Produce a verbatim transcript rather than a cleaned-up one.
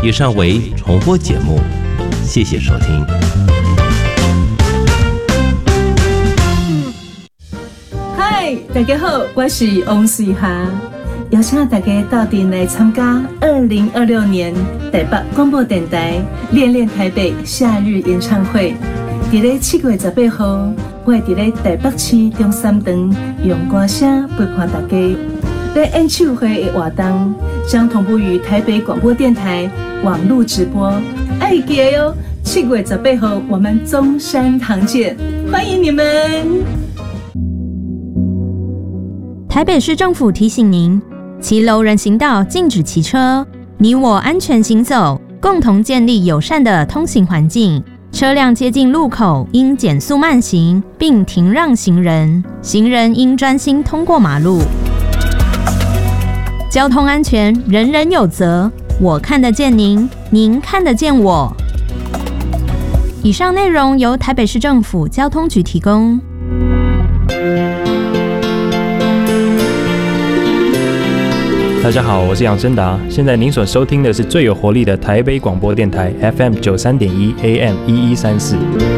以上为重播节目，谢谢收听。 嗨，大家好，我是王水霞，邀请大家到店来参加二零二六年台北广播电台恋恋台北夏日演唱会。伫咧七月十八号，我会伫咧台北市中山堂用歌声陪伴大家。在演唱会的活动将同步于台北广播电台网络直播，爱记得哟！七月十八号我们中山堂见，欢迎你们！ 台北市政府提醒您：骑楼人行道禁止骑车，你我安全行走，共同建立友善的通行环境。车辆接近路口应减速慢行，并停让行人，行人应专心通过马路。交通安全，人人有责。我看得见您，您看得见我。以上内容由台北市政府交通局提供。 大家好，我是杨森达。现在您所收听的是最有活力的台北广播电台 F M 九三点一 A M 一一三四。